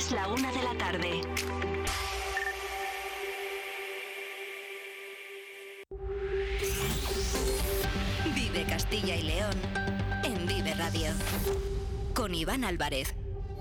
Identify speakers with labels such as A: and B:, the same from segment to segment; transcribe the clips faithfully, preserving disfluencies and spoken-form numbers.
A: Es la una de la tarde.
B: Vive Castilla y León en Vive Radio. Con Iván Álvarez.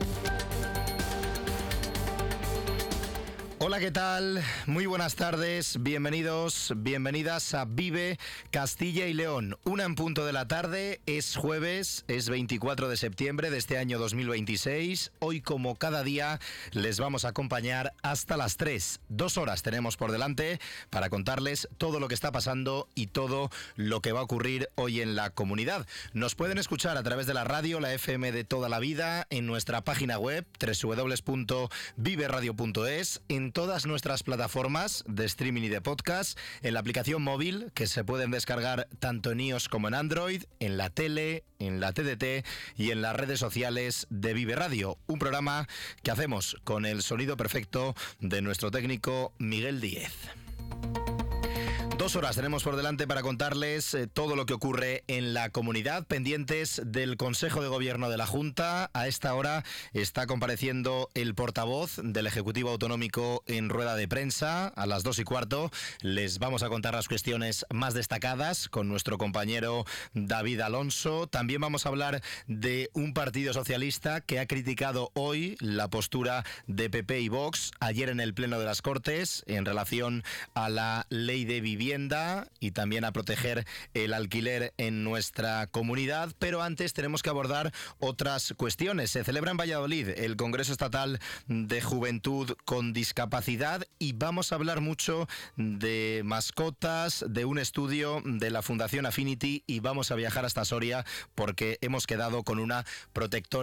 C: Hola, ¿qué tal? Muy buenas tardes, bienvenidos, bienvenidas a Vive Castilla y León. Una en punto de la tarde, es jueves, es veinticuatro de septiembre de este año dos mil veintiséis. Hoy, como cada día, les vamos a acompañar hasta las tres. Dos horas tenemos por delante para contarles todo lo que está pasando y todo lo que va a ocurrir hoy en la comunidad. Nos pueden escuchar a través de la radio, la F M de toda la vida, en nuestra página web, doble u doble u doble u punto vive radio punto es, en todas nuestras plataformas de streaming y de podcast, en la aplicación móvil que se pueden descargar tanto en iOS como en Android, en la tele, en la T D T y en las redes sociales de Vive Radio. Un programa que hacemos con el sonido perfecto de nuestro técnico Miguel Díez. Dos horas tenemos por delante para contarles eh, todo lo que ocurre en la comunidad, pendientes del Consejo de Gobierno de la Junta. A esta hora está compareciendo el portavoz del Ejecutivo Autonómico en rueda de prensa. A las dos y cuarto les vamos a contar las cuestiones más destacadas con nuestro compañero David Alonso. También vamos a hablar de un partido socialista que ha criticado hoy la postura de P P y Vox ayer en el Pleno de las Cortes en relación a la ley de vivienda y también a proteger el alquiler en nuestra comunidad. Pero antes tenemos que abordar otras cuestiones. Se celebra en Valladolid el Congreso Estatal de Juventud con Discapacidad y vamos a hablar mucho de mascotas, de un estudio de la Fundación Affinity y vamos a viajar hasta Soria porque hemos quedado con una protectora